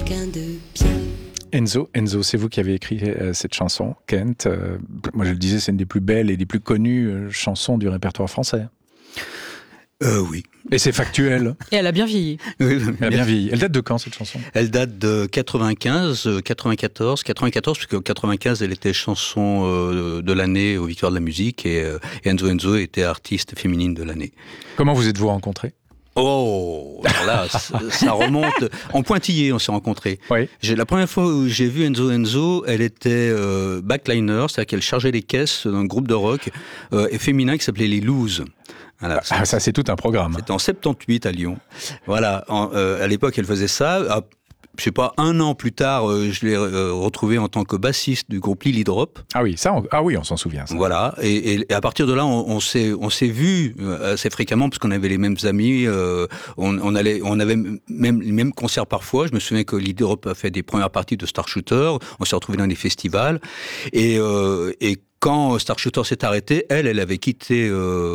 quelqu'un de bien. Enzo, c'est vous qui avez écrit cette chanson, Kent. Moi, je le disais, c'est une des plus belles et des plus connues chansons du répertoire français. Oui. Et c'est factuel. Et elle a bien vieilli. Oui, Elle a bien vieilli. Elle date de quand, cette chanson ? Elle date de 94, puisque 95, elle était chanson de l'année aux Victoires de la musique, et Enzo était artiste féminine de l'année. Comment vous êtes-vous rencontrés ? Oh, alors là, ça remonte. En pointillé, on s'est rencontrés. Oui. La première fois où j'ai vu Enzo, elle était backliner, c'est-à-dire qu'elle chargeait les caisses d'un groupe de rock et féminin qui s'appelait les Looses. Voilà, ça, c'est tout un programme. C'était en 78 à Lyon. Voilà, à l'époque, elle faisait ça. Je sais pas, un an plus tard, je l'ai retrouvé en tant que bassiste du groupe Lily Drop. Ah oui, on s'en souvient. Ça. Voilà, et à partir de là, on s'est vus assez fréquemment parce qu'on avait les mêmes amis. On avait même les mêmes concerts parfois. Je me souviens que Lily Drop a fait des premières parties de Star Shooter. On s'est retrouvés dans des festivals et quand Star Shooter s'est arrêté, elle avait quitté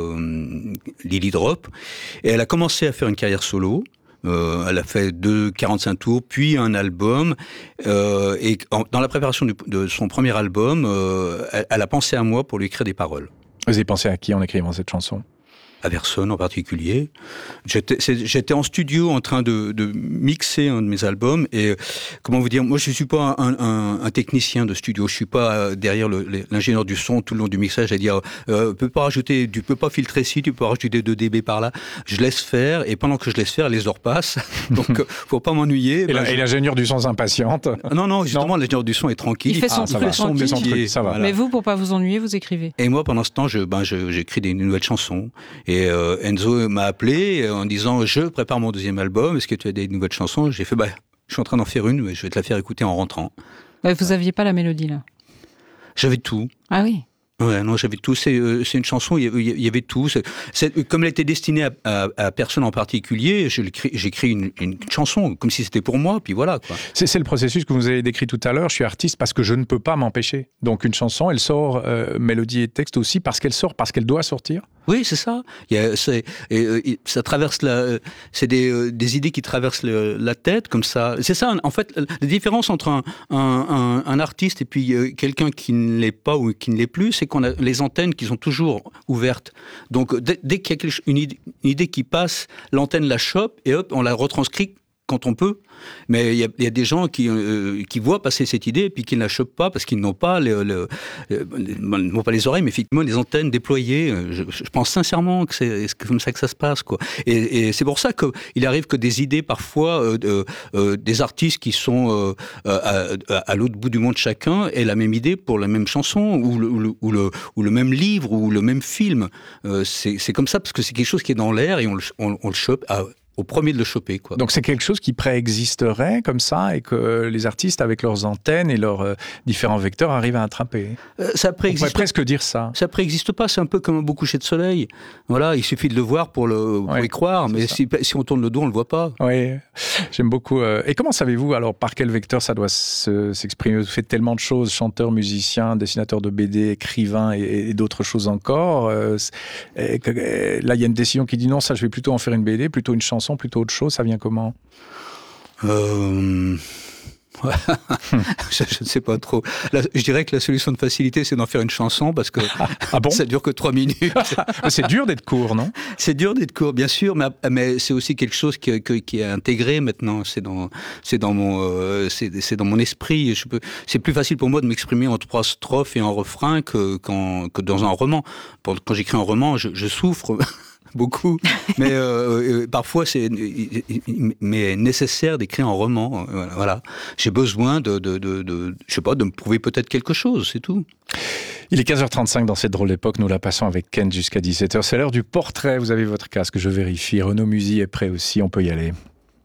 Lily Drop et elle a commencé à faire une carrière solo. Elle a fait 45 tours, puis un album. Et dans la préparation de son premier album, elle a pensé à moi pour lui écrire des paroles. Vous avez pensé à qui en écrivant cette chanson ? À personne en particulier. J'étais en studio en train de mixer un de mes albums et comment vous dire, moi je suis pas un technicien de studio, je suis pas derrière l'ingénieur du son tout le long du mixage à dire tu peux pas filtrer ici, tu peux rajouter 2 dB par là. Je laisse faire et pendant que je laisse faire, les heures passent. Donc faut pas m'ennuyer. Et l'ingénieur du son s'impatiente. Non, justement l'ingénieur du son est tranquille. Il fait son truc tranquille. Ça va. Voilà. Mais vous, pour pas vous ennuyer, vous écrivez. Et moi pendant ce temps, j'écris des nouvelles chansons. Et Enzo m'a appelé en disant « Je prépare mon 2e album, est-ce que tu as des nouvelles chansons ?» J'ai fait « Je suis en train d'en faire une, mais je vais te la faire écouter en rentrant. » Vous aviez pas la mélodie, là ? J'avais tout. Ah oui. Ouais, non, j'avais tout. C'est une chanson, il y avait tout. Comme elle était destinée à personne en particulier, j'écris une chanson, comme si c'était pour moi, puis voilà, quoi. C'est le processus que vous avez décrit tout à l'heure. Je suis artiste parce que je ne peux pas m'empêcher. Donc une chanson, elle sort, mélodie et texte aussi, parce qu'elle doit sortir. Oui, c'est ça. Ça traverse c'est des idées qui traversent la tête comme ça. C'est ça, en fait, la différence entre un artiste et puis quelqu'un qui ne l'est pas ou qui ne l'est plus, c'est qu'on a les antennes qui sont toujours ouvertes. Donc dès qu'il y a une idée qui passe, l'antenne la chope et hop, on la retranscrit quand on peut. Mais il y a des gens qui voient passer cette idée et puis qui ne la chopent pas parce qu'ils n'ont pas n'ont pas les oreilles, mais effectivement les antennes déployées. Je pense sincèrement que c'est comme ça que ça se passe, quoi. Et c'est pour ça qu'il arrive que des idées parfois des artistes qui sont à l'autre bout du monde chacun aient la même idée pour la même chanson ou le même livre ou le même film. C'est comme ça parce que c'est quelque chose qui est dans l'air et on le chope au premier de le choper, quoi. Donc c'est quelque chose qui préexisterait comme ça et que les artistes avec leurs antennes et leurs différents vecteurs arrivent à attraper. Ça préexiste. On pourrait presque dire ça. Ça préexiste pas, c'est un peu comme un beau coucher de soleil. Voilà, il suffit de le voir pour y croire, mais si on tourne le dos, on le voit pas. Oui, j'aime beaucoup. Et comment savez-vous alors par quel vecteur ça doit s'exprimer ? Vous faites tellement de choses, chanteur, musicien, dessinateur de BD, écrivain et d'autres choses encore. Là, il y a une décision qui dit non, ça je vais plutôt en faire une BD, plutôt une chanson, plutôt autre chose, ça vient comment ? Je ne sais pas trop. Là, je dirais que la solution de facilité, c'est d'en faire une chanson parce que ça dure que 3 minutes. C'est dur d'être court, non ? C'est dur d'être court, bien sûr, mais c'est aussi quelque chose qui est intégré maintenant. C'est dans mon esprit. C'est plus facile pour moi de m'exprimer en 3 strophes et en refrain que dans un roman. Quand j'écris un roman, je souffre. Beaucoup, mais parfois c'est nécessaire d'écrire un roman. Voilà, j'ai besoin de me prouver peut-être quelque chose, c'est tout. Il est 15h35 dans cette drôle d'époque, nous la passons avec Kent jusqu'à 17h. C'est l'heure du portrait, vous avez votre casque, je vérifie. Renaud Musy est prêt aussi, on peut y aller.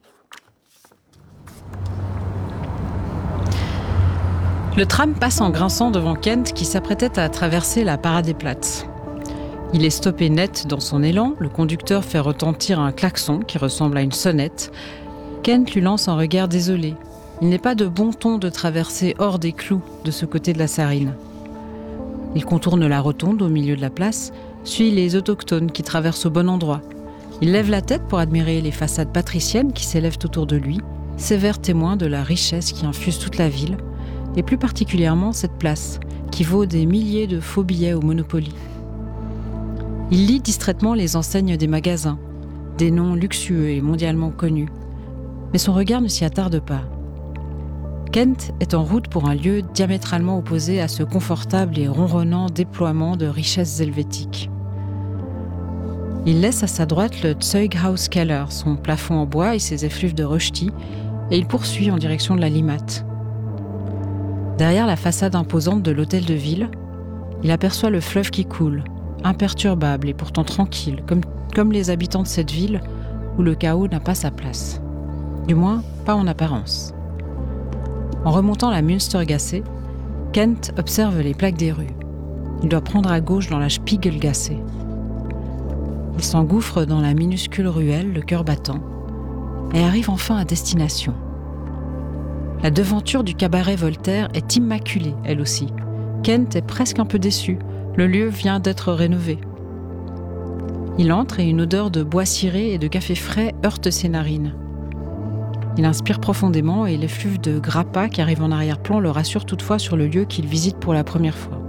Le tram passe en grinçant devant Kent qui s'apprêtait à traverser la Paradeplatz. Il est stoppé net dans son élan, le conducteur fait retentir un klaxon qui ressemble à une sonnette. Kent lui lance un regard désolé. Il n'est pas de bon ton de traverser hors des clous de ce côté de la Sarine. Il contourne la rotonde au milieu de la place, suit les autochtones qui traversent au bon endroit. Il lève la tête pour admirer les façades patriciennes qui s'élèvent autour de lui sévère témoin de la richesse qui infuse toute la ville, et plus particulièrement cette place, qui vaut des milliers de faux billets au Monopoly. Il lit distraitement les enseignes des magasins, des noms luxueux et mondialement connus, mais son regard ne s'y attarde pas. Kent est en route pour un lieu diamétralement opposé à ce confortable et ronronnant déploiement de richesses helvétiques. Il laisse à sa droite le Zeughauskeller, son plafond en bois et ses effluves de Rösti, et il poursuit en direction de la Limmat. Derrière la façade imposante de l'hôtel de ville, il aperçoit le fleuve qui coule, imperturbable et pourtant tranquille, comme les habitants de cette ville où le chaos n'a pas sa place. Du moins, pas en apparence. En remontant la Münstergasse, Kent observe les plaques des rues. Il doit prendre à gauche dans la Spiegelgasse. Il s'engouffre dans la minuscule ruelle, le cœur battant, et arrive enfin à destination. La devanture du cabaret Voltaire est immaculée, elle aussi. Kent est presque un peu déçu. Le lieu vient d'être rénové. Il entre et une odeur de bois ciré et de café frais heurte ses narines. Il inspire profondément et l'effluve de grappa qui arrive en arrière-plan le rassure toutefois sur le lieu qu'il visite pour la première fois.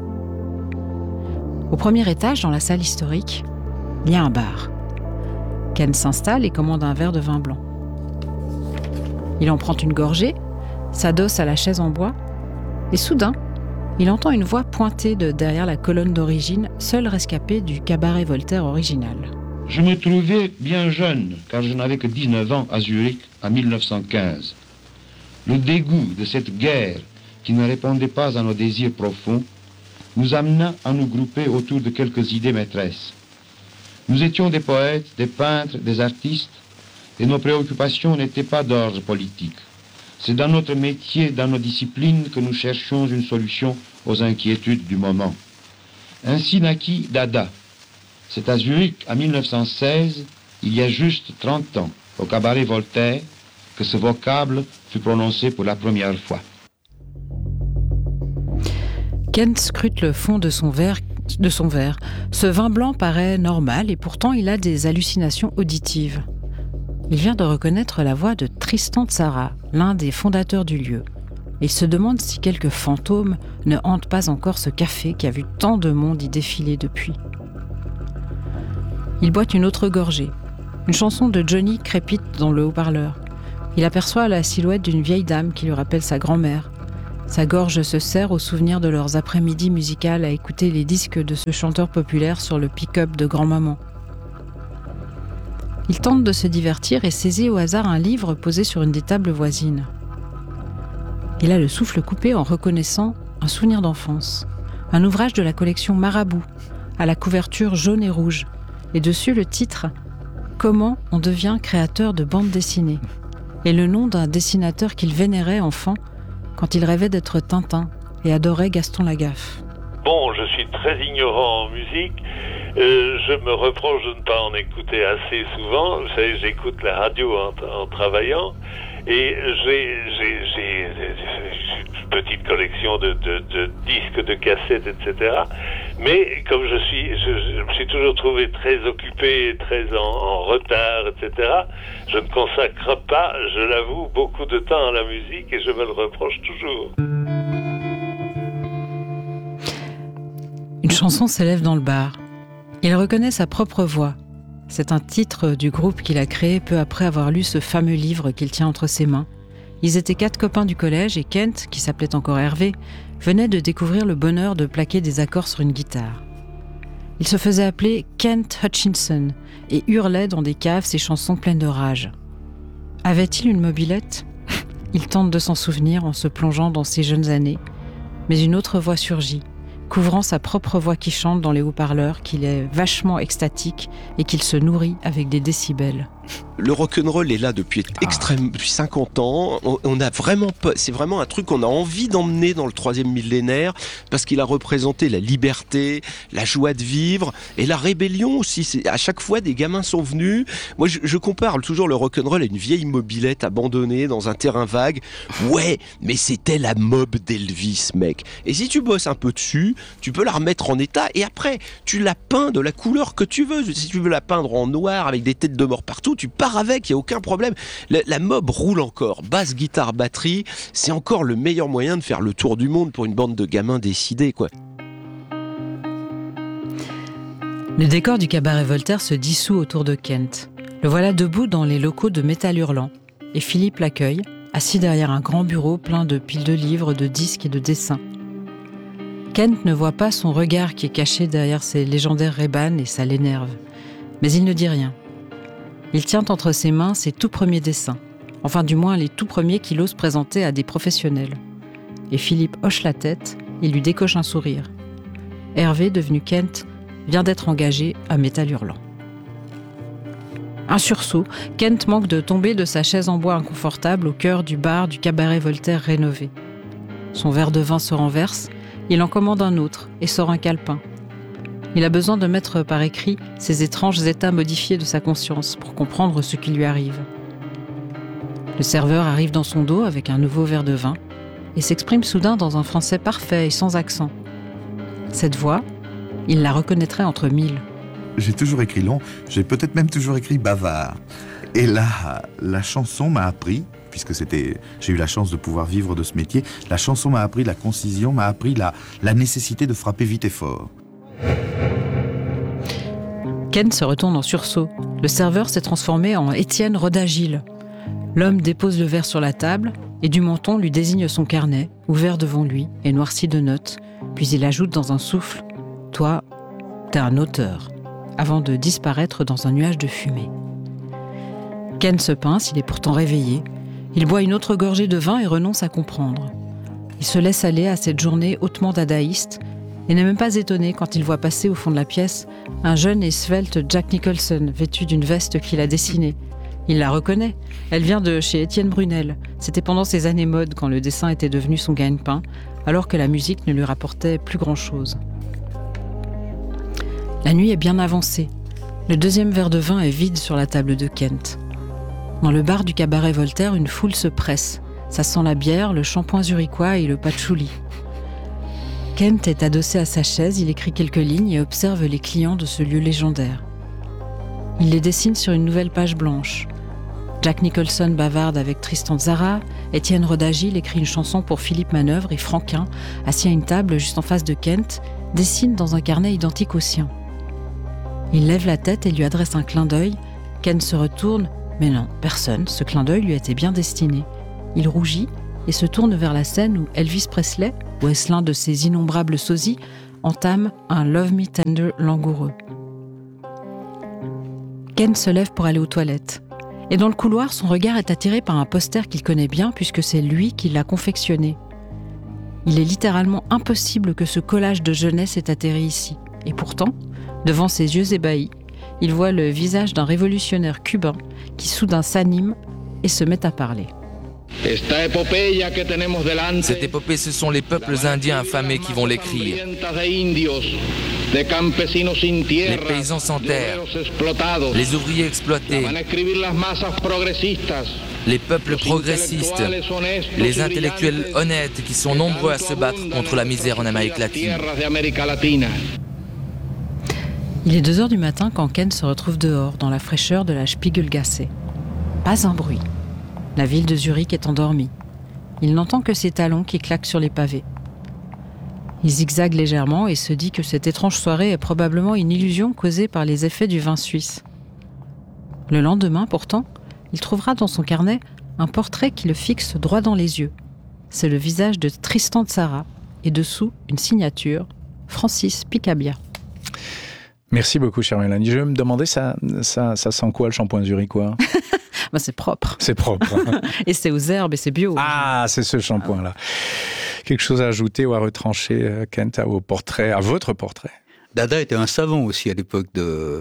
Au premier étage, dans la salle historique, il y a un bar. Ken s'installe et commande un verre de vin blanc. Il en prend une gorgée, s'adosse à la chaise en bois, et soudain, il entend une voix pointer de derrière la colonne d'origine, seul rescapé du cabaret Voltaire original. Je me trouvais bien jeune, car je n'avais que 19 ans à Zurich en 1915. Le dégoût de cette guerre, qui ne répondait pas à nos désirs profonds, nous amena à nous grouper autour de quelques idées maîtresses. Nous étions des poètes, des peintres, des artistes, et nos préoccupations n'étaient pas d'ordre politique. C'est dans notre métier, dans nos disciplines, que nous cherchions une solution aux inquiétudes du moment. Ainsi naquit Dada. C'est à Zurich, en 1916, il y a juste 30 ans, au cabaret Voltaire, que ce vocable fut prononcé pour la première fois. Kent scrute le fond de son verre. Ce vin blanc paraît normal et pourtant il a des hallucinations auditives. Il vient de reconnaître la voix de Tristan Tzara, l'un des fondateurs du lieu. Il se demande si quelques fantômes ne hantent pas encore ce café qui a vu tant de monde y défiler depuis. Il boit une autre gorgée. Une chanson de Johnny crépite dans le haut-parleur. Il aperçoit la silhouette d'une vieille dame qui lui rappelle sa grand-mère. Sa gorge se serre au souvenir de leurs après-midi musicales à écouter les disques de ce chanteur populaire sur le pick-up de grand-maman. Il tente de se divertir et saisit au hasard un livre posé sur une des tables voisines. Il a le souffle coupé en reconnaissant un souvenir d'enfance. Un ouvrage de la collection Marabout, à la couverture jaune et rouge. Et dessus le titre « Comment on devient créateur de bande dessinée » et le nom d'un dessinateur qu'il vénérait enfant quand il rêvait d'être Tintin et adorait Gaston Lagaffe. Bon, je suis très ignorant en musique. Je me reproche de ne pas en écouter assez souvent. Vous savez, j'écoute la radio en travaillant et j'ai une petite collection de disques, de cassettes, etc. Mais comme je me suis toujours trouvé très occupé, très en retard, etc., je ne consacre pas, je l'avoue, beaucoup de temps à la musique et je me le reproche toujours. Une chanson s'élève dans le bar. Il reconnaît sa propre voix. C'est un titre du groupe qu'il a créé peu après avoir lu ce fameux livre qu'il tient entre ses mains. Ils étaient 4 copains du collège et Kent, qui s'appelait encore Hervé, venait de découvrir le bonheur de plaquer des accords sur une guitare. Il se faisait appeler Kent Hutchinson et hurlait dans des caves ses chansons pleines de rage. Avait-il une mobilette ? Il tente de s'en souvenir en se plongeant dans ses jeunes années, mais une autre voix surgit, couvrant sa propre voix qui chante dans les haut-parleurs, qu'il est vachement extatique et qu'il se nourrit avec des décibels. Le rock'n'roll est là depuis 50 ans. On a vraiment, c'est vraiment un truc qu'on a envie d'emmener dans le 3e millénaire parce qu'il a représenté la liberté, la joie de vivre et la rébellion aussi. À chaque fois, des gamins sont venus. Moi, je compare toujours le rock'n'roll à une vieille mobilette abandonnée dans un terrain vague. Ouais, mais c'était la mob d'Elvis, mec. Et si tu bosses un peu dessus, tu peux la remettre en état et après, tu la peins de la couleur que tu veux. Si tu veux la peindre en noir avec des têtes de mort partout, tout, tu pars avec, il n'y a aucun problème. La mob roule encore, basse, guitare, batterie, c'est encore le meilleur moyen de faire le tour du monde pour une bande de gamins décidés, quoi. Le décor du cabaret Voltaire se dissout autour de Kent. Le voilà debout dans les locaux de Métal Hurlant, et Philippe l'accueille, assis derrière un grand bureau plein de piles de livres, de disques et de dessins. Kent ne voit pas son regard qui est caché derrière ses légendaires Ray-Ban et ça l'énerve. Mais il ne dit rien. Il tient entre ses mains ses tout premiers dessins, enfin du moins les tout premiers qu'il ose présenter à des professionnels. Et Philippe hoche la tête, il lui décoche un sourire. Hervé, devenu Kent, vient d'être engagé à Métal Hurlant. Un sursaut, Kent manque de tomber de sa chaise en bois inconfortable au cœur du bar du cabaret Voltaire rénové. Son verre de vin se renverse, il en commande un autre et sort un calepin. Il a besoin de mettre par écrit ces étranges états modifiés de sa conscience pour comprendre ce qui lui arrive. Le serveur arrive dans son dos avec un nouveau verre de vin et s'exprime soudain dans un français parfait et sans accent. Cette voix, il la reconnaîtrait entre mille. J'ai toujours écrit long, j'ai peut-être même toujours écrit bavard. Et là, la chanson m'a appris, puisque j'ai eu la chance de pouvoir vivre de ce métier, la chanson m'a appris la concision, m'a appris la nécessité de frapper vite et fort. Ken se retourne en sursaut. Le serveur s'est transformé en Étienne Rodagil. L'homme dépose le verre sur la table et Dumonton lui désigne son carnet, ouvert devant lui et noirci de notes, puis il ajoute dans un souffle « Toi, t'es un auteur », avant de disparaître dans un nuage de fumée. Ken se pince, il est pourtant réveillé. Il boit une autre gorgée de vin et renonce à comprendre. Il se laisse aller à cette journée hautement dadaïste et n'est même pas étonné quand il voit passer au fond de la pièce un jeune et svelte Jack Nicholson vêtu d'une veste qu'il a dessinée. Il la reconnaît. Elle vient de chez Étienne Brunel. C'était pendant ses années mode quand le dessin était devenu son gagne-pain, alors que la musique ne lui rapportait plus grand-chose. La nuit est bien avancée. Le deuxième verre de vin est vide sur la table de Kent. Dans le bar du cabaret Voltaire, une foule se presse. Ça sent la bière, le shampoing zurichois et le patchouli. Kent est adossé à sa chaise, il écrit quelques lignes et observe les clients de ce lieu légendaire. Il les dessine sur une nouvelle page blanche. Jack Nicholson bavarde avec Tristan Tzara, Étienne Rodagil écrit une chanson pour Philippe Manœuvre et Franquin, assis à une table juste en face de Kent, dessine dans un carnet identique au sien. Il lève la tête et lui adresse un clin d'œil. Kent se retourne, mais non, personne, ce clin d'œil lui était bien destiné. Il rougit et se tourne vers la scène où Elvis Presley, ou est-ce l'un de ses innombrables sosies, entame un Love Me Tender langoureux. Ken se lève pour aller aux toilettes. Et dans le couloir, son regard est attiré par un poster qu'il connaît bien puisque c'est lui qui l'a confectionné. Il est littéralement impossible que ce collage de jeunesse ait atterri ici. Et pourtant, devant ses yeux ébahis, il voit le visage d'un révolutionnaire cubain qui soudain s'anime et se met à parler. Cette épopée, ce sont les peuples indiens affamés qui vont l'écrire. Les paysans sans terre, les ouvriers exploités, les peuples progressistes, les intellectuels honnêtes qui sont nombreux à se battre contre la misère en Amérique latine. Il est 2h du matin quand Ken se retrouve dehors, dans la fraîcheur de la Spiegelgasse. Pas un bruit. La ville de Zurich est endormie. Il n'entend que ses talons qui claquent sur les pavés. Il zigzague légèrement et se dit que cette étrange soirée est probablement une illusion causée par les effets du vin suisse. Le lendemain, pourtant, il trouvera dans son carnet un portrait qui le fixe droit dans les yeux. C'est le visage de Tristan Tzara et dessous une signature, Francis Picabia. Merci beaucoup, chère Mélanie. Je me demandais, ça sent quoi le shampoing zurichois? Bah, c'est propre. C'est propre. Et c'est aux herbes et c'est bio. Ah, c'est ce shampoing-là. Quelque chose à ajouter ou à retrancher, Kent, à votre portrait? Dada était un savant aussi à l'époque du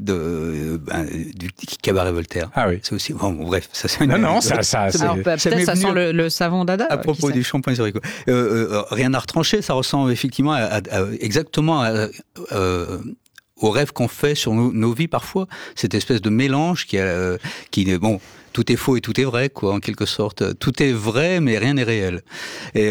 cabaret Voltaire. Ah oui. C'est aussi bref, ça c'est peut-être ça sent le savon Dada. À propos du shampoing zurichois. Rien à retrancher, ça ressemble effectivement exactement au rêve qu'on fait sur nos vies parfois, cette espèce de mélange qui tout est faux et tout est vrai, quoi, en quelque sorte. Tout est vrai, mais rien n'est réel. Et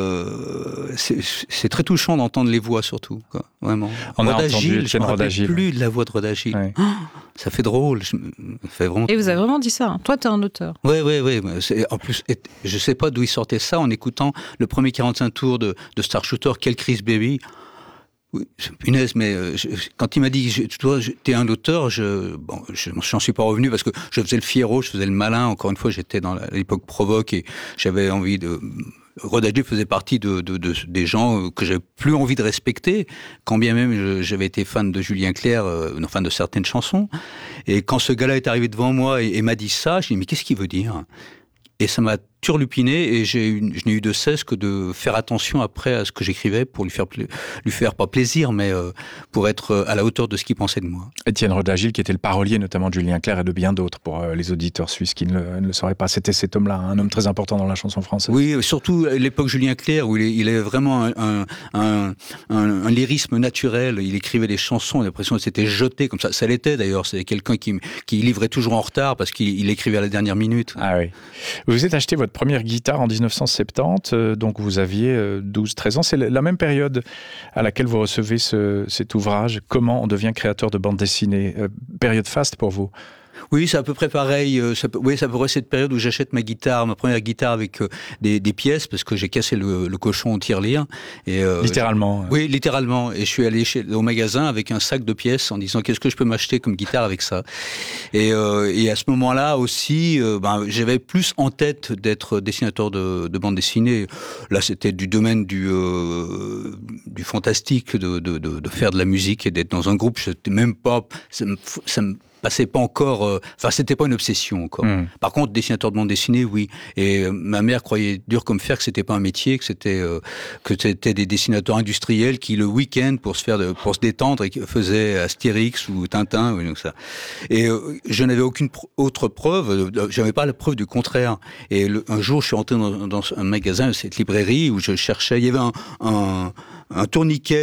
c'est très touchant d'entendre les voix, surtout, quoi, vraiment. On a entendu je me rappelle plus de la voix de Rhoda Gilles. Ouais. Oh, ça fait drôle. Ça fait vraiment. Et vous avez vraiment dit ça, hein. Toi, t'es un auteur. Oui. En plus, je sais pas d'où il sortait ça en écoutant le premier 45 tours de Star Shooter, Quel Chris Baby. Oui, punaise, mais quand il m'a dit toi, t'es un auteur, j'en suis pas revenu parce que je faisais le fiero, je faisais le malin. Encore une fois, j'étais dans l'époque provoque et j'avais envie de. Rhoda Gilles faisait partie des gens que j'avais plus envie de respecter, quand bien même j'avais été fan de Julien Clerc, fan de certaines chansons. Et quand ce gars-là est arrivé devant moi et m'a dit ça, je me dis mais qu'est-ce qu'il veut dire ? Et ça m'a turlupiné et je n'ai eu de cesse que de faire attention après à ce que j'écrivais pour lui faire pas plaisir, mais pour être à la hauteur de ce qu'il pensait de moi. Étienne Rhoda Gilles, qui était le parolier notamment de Julien Clerc et de bien d'autres pour les auditeurs suisses qui ne le sauraient pas. C'était cet homme-là, un homme très important dans la chanson française. Oui, surtout à l'époque Julien Clerc, où il est vraiment un lyrisme naturel. Il écrivait des chansons, on a l'impression que c'était jeté comme ça. Ça l'était d'ailleurs, c'est quelqu'un qui livrait toujours en retard parce qu'il écrivait à la dernière minute. Ah oui. Vous vous êtes acheté votre première guitare en 1970, donc vous aviez 12-13 ans. C'est la même période à laquelle vous recevez cet ouvrage, Comment on devient créateur de bande dessinée. Période faste pour vous? Oui, c'est à peu près pareil. C'est à peu près cette période où j'achète ma première guitare avec des pièces, parce que j'ai cassé le cochon au tirelire. Littéralement. Oui, littéralement. Et je suis allé au magasin avec un sac de pièces en disant qu'est-ce que je peux m'acheter comme guitare avec ça. Et à ce moment-là aussi, j'avais plus en tête d'être dessinateur de bande dessinée. Là, c'était du domaine du fantastique, de faire de la musique et d'être dans un groupe. J'étais même pas, ça me passait pas encore, c'était pas une obsession encore. Par contre, dessinateur de bande dessinée, oui. Et ma mère croyait dur comme fer que c'était pas un métier, que c'était des dessinateurs industriels qui le week-end pour se détendre et faisaient Astérix ou Tintin ou ça. Et je n'avais aucune autre preuve, j'avais pas la preuve du contraire. Et un jour, je suis rentré dans un magasin, cette librairie où je cherchais, il y avait un tourniquet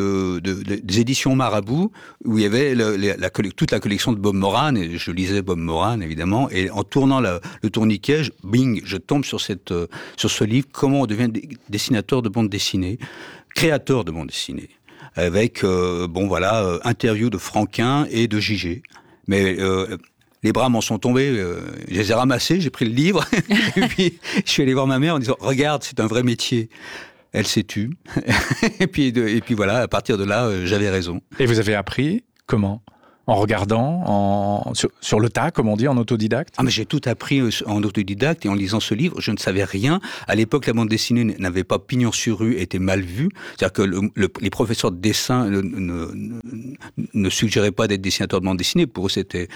des éditions Marabout où il y avait toute la collection de Bob Moran, et je lisais Bob Moran évidemment, et en tournant le tourniquet, je tombe sur ce livre, Comment on devient dessinateur de bande dessinée, créateur de bande dessinée, avec interview de Franquin et de Gigé. Mais les bras m'en sont tombés, je les ai ramassés, j'ai pris le livre, et puis je suis allé voir ma mère en disant « Regarde, c'est un vrai métier ». Elle s'est tue. et puis voilà, à partir de là, j'avais raison. Et vous avez appris comment ? En regardant, sur le tas, comme on dit, en autodidacte? Ah, mais j'ai tout appris en autodidacte et en lisant ce livre. Je ne savais rien. À l'époque, la bande dessinée n'avait pas pignon sur rue, était mal vue. C'est-à-dire que les professeurs de dessin ne suggéraient pas d'être dessinateur de bande dessinée. Pour eux, c'était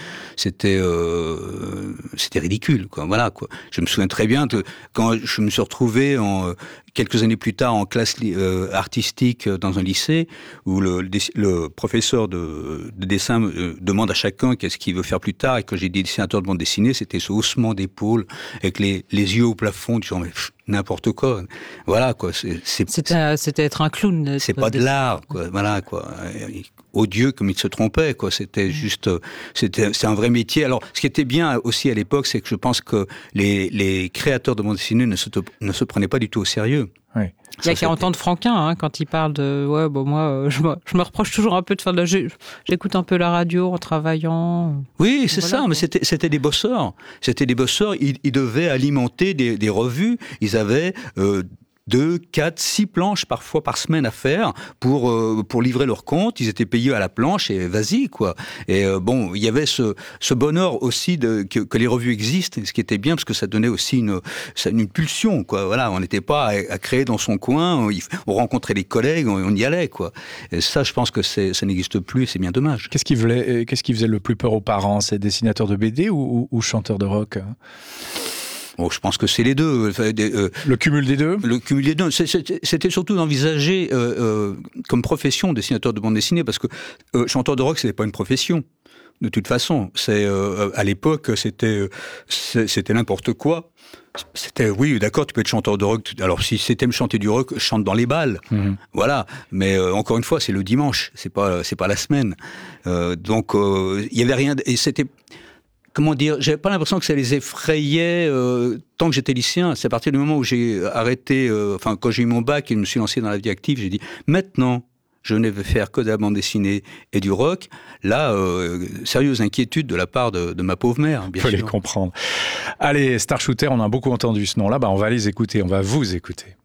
ridicule, quoi. Voilà, quoi. Je me souviens très bien quand je me suis retrouvé quelques années plus tard en classe artistique dans un lycée où le professeur de dessin demande à chacun qu'est-ce qu'il veut faire plus tard, et que j'ai dit dessinateur de bande dessinée, c'était ce haussement d'épaule avec les yeux au plafond, disant mais n'importe quoi. Voilà, quoi. C'était être un clown. C'est pas de l'art, quoi. Voilà, quoi. Odieux comme il se trompait, quoi. C'était juste, c'est un vrai métier. Alors, ce qui était bien aussi à l'époque, c'est que je pense que les créateurs de bande dessinée ne se prenaient pas du tout au sérieux. Oui. Il y a 40 ans de Franquin, quand il parle de moi, je me reproche toujours un peu de faire de j'écoute un peu la radio en travaillant. Oui, c'est ça, mais c'était des bosseurs. C'était des bosseurs, ils devaient alimenter des revues. Ils avaient 2, 4, 6 planches parfois par semaine à faire pour livrer leur compte. Ils étaient payés à la planche et vas-y, quoi. Et il y avait ce bonheur aussi que les revues existent, ce qui était bien parce que ça donnait aussi une pulsion, quoi. Voilà, on n'était pas à créer dans son coin, on rencontrait les collègues, on y allait, quoi. Et ça, je pense que ça n'existe plus et c'est bien dommage. Qu'est-ce qui faisait le plus peur aux parents? C'est dessinateurs de BD ou chanteurs de rock? Bon, je pense que c'est les deux. Le cumul des deux? Le cumul des deux. C'était surtout d'envisager comme profession dessinateur de bande dessinée, parce que chanteur de rock, c'était pas une profession. De toute façon, à l'époque, c'était n'importe quoi. C'était, oui, d'accord, tu peux être chanteur de rock. Alors, si c'est t'aimes chanter du rock, chante dans les balles. Mmh. Voilà. Mais encore une fois, c'est le dimanche. C'est pas la semaine. Donc, il y avait rien. Et c'était. comment dire, j'avais pas l'impression que ça les effrayait tant que j'étais lycéen. C'est à partir du moment où j'ai arrêté, quand j'ai eu mon bac et je me suis lancé dans la vie active, j'ai dit maintenant je ne vais faire que de la bande dessinée et du rock. Là, sérieuse inquiétude de la part de ma pauvre mère, bien sûr. On peut les comprendre. Allez, Star Shooter, on a beaucoup entendu ce nom-là, on va les écouter, on va vous écouter.